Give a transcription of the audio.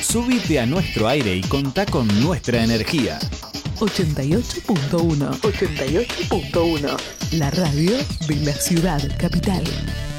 Subite a nuestro aire y contá con nuestra energía. 88.1. 88.1. La radio de la ciudad capital.